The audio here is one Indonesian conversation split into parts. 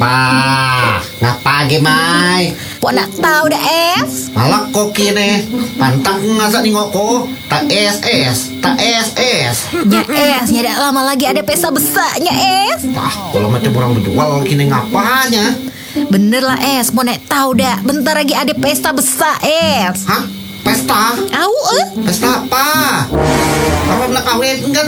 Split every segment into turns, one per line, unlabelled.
Apa? Ngapa Mai?
Pok nak tahu dah es.
Malah kok kini pantang ngasak ningok ko. Tak es.
Nya es, nya dah lama lagi ada pesta besarnya es.
Kalau macam orang berjual kini ngapanya?
Bener lah es, mau nak tahu dah. Bentar lagi ada pesta besar es.
Hah? Pesta?
Tahu
Pesta apa? Apa nak kawin kan?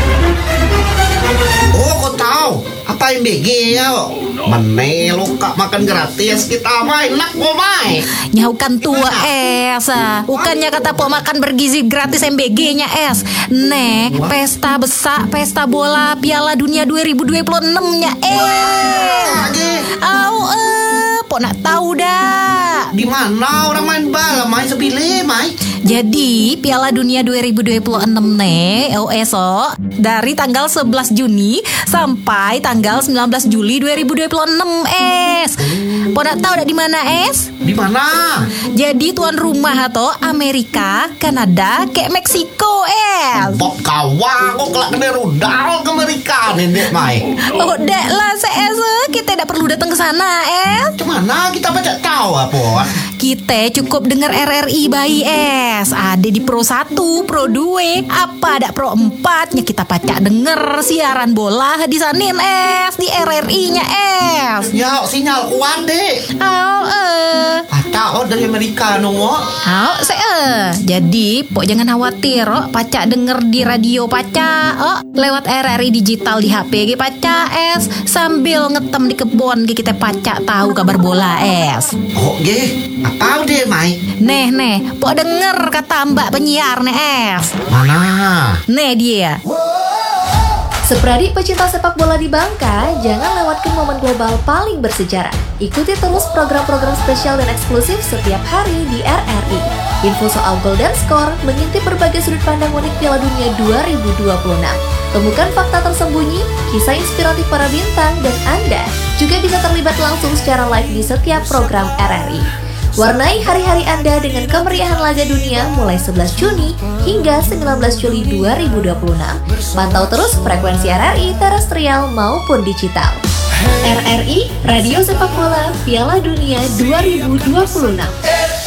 Oh, kau tahu? Apa yang BG ya? Mana luka makan gratis kita main nak kau main.
Nyaukan tua es. Bukannya kata pok makan bergizi gratis MBG-nya es. Nek, pesta besar, pesta bola Piala Dunia 2026-nya es. Pok nak tahu dah.
Di mana orang main bola main sebile main?
Jadi Piala Dunia 2026 nih esok dari tanggal 11 Juni sampai tanggal 19 Juli 2026 es. Pok nak tahu dak di mana es?
Di mana?
Jadi tuan rumah atau Amerika, Kanada, kayak Meksiko es.
Pok kawa kok kelak kena rudal ke Amerika nenek main.
Oh dek lah es, kita tidak perlu datang ke sana es.
Cemana kita baca tahu apa?
Kita cukup dengar RRI bayi es. Ada di Pro 1, Pro 2, apa ada Pro 4-nya kita pacak denger siaran bola di sanin es, di RRI-nya es.
Ya, sinyal kuat dek. Pacak dari Amerika nunggu.
Jadi pok jangan khawatir, pacak denger di radio pacak, lewat RRI digital di HP pacak es, sambil ngetem di kebun kita pacak tahu kabar bola es.
Oh ge, apa deh mai?
Nih, pok denger kata mbak penyiar nih es.
Mana?
Nih dia.
Sepradik pecinta sepak bola di Bangka, jangan lewatkan momen global paling bersejarah. Ikuti terus program-program spesial dan eksklusif setiap hari di RRI. Info soal gol dan skor, mengintip berbagai sudut pandang unik Piala Dunia 2026. Temukan fakta tersembunyi, kisah inspiratif para bintang, dan Anda juga bisa terlibat langsung secara live di setiap program RRI. Warnai hari-hari Anda dengan kemeriahan laga dunia mulai 11 Juni hingga 19 Juli 2026. Pantau terus frekuensi RRI terestrial maupun digital. RRI, Radio Sepak Bola Piala Dunia 2026.